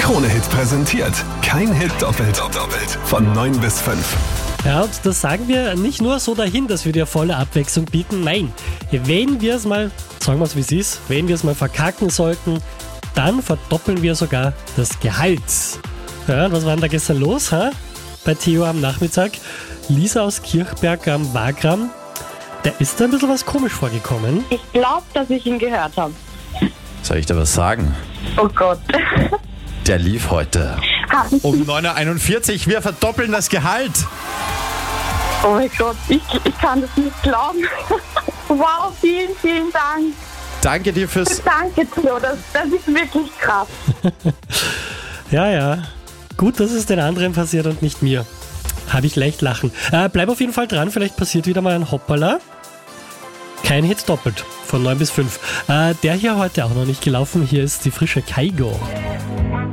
Krone-Hit präsentiert. Kein Hit doppelt. Von 9 bis 5. Ja, und das sagen wir nicht nur so dahin, dass wir dir volle Abwechslung bieten. Nein, wenn wir es mal, sagen wir es wie es ist, wenn wir es mal verkacken sollten, dann verdoppeln wir sogar das Gehalt. Ja, und was war denn da gestern los, bei Theo am Nachmittag? Lisa aus Kirchberg am Wagram, der ist da ein bisschen was komisch vorgekommen. Ich glaube, dass ich ihn gehört habe. Soll ich dir was sagen? Oh Gott. Der lief heute um 9.41 Uhr. Wir verdoppeln das Gehalt. Oh mein Gott, ich kann das nicht glauben. Wow, vielen, vielen Dank. Danke dir fürs... Danke, Theo, das ist wirklich krass. Ja. Gut, dass es den anderen passiert und nicht mir. Habe ich leicht lachen. Bleib auf jeden Fall dran, vielleicht passiert wieder mal ein Hoppala. Kein Hit doppelt, von 9 bis 5. Der hier heute auch noch nicht gelaufen. Hier ist die frische Kaigo.